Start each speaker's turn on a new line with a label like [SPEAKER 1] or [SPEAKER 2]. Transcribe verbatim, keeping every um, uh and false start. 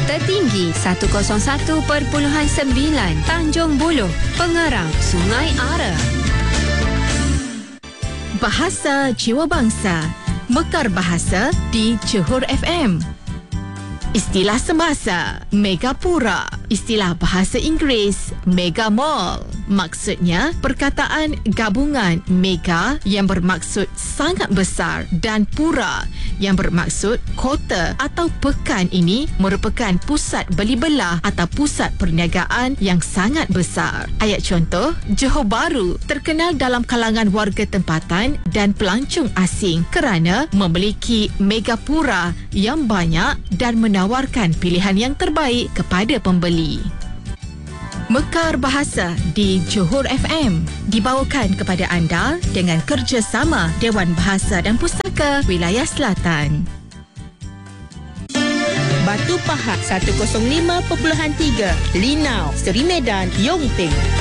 [SPEAKER 1] Tertinggi seratus satu perpuluhan sembilan Tanjung Buluh, Pengarang, Sungai Ara.
[SPEAKER 2] Bahasa Jiwa Bangsa, Mekar Bahasa di Johor F M. Istilah semasa, Megapura. Istilah bahasa Inggeris, Mega Mall. Maksudnya, perkataan gabungan mega yang bermaksud sangat besar dan pura yang bermaksud kota atau pekan ini merupakan pusat beli belah atau pusat perniagaan yang sangat besar. Ayat contoh, Johor Bahru terkenal dalam kalangan warga tempatan dan pelancong asing kerana memiliki megapura yang banyak dan menawarkan pilihan yang terbaik kepada pembeli. Mekar Bahasa di Johor F M dibawakan kepada anda dengan kerjasama Dewan Bahasa dan Pustaka Wilayah Selatan.
[SPEAKER 3] Batu Pahat seratus lima perpuluhan tiga, Linau, Seri Medan, Yong Teng.